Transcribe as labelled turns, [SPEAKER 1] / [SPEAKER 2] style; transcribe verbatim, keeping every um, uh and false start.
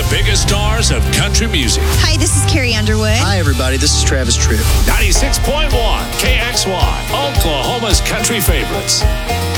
[SPEAKER 1] biggest stars of country music.
[SPEAKER 2] Hi, this is Carrie Underwood.
[SPEAKER 3] Hi, everybody. This is Travis Tritt.
[SPEAKER 1] ninety-six point one K X Y, Oklahoma's country favorites.